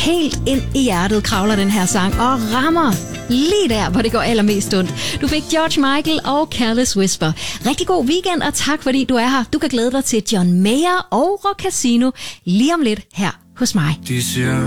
Helt ind i hjertet kravler den her sang og rammer lige der, hvor det går allermest ondt. Du fik George Michael og Careless Whisper. Rigtig god weekend, og tak fordi du er her. Du kan glæde dig til John Mayer og Rock Casino lige om lidt her hos mig.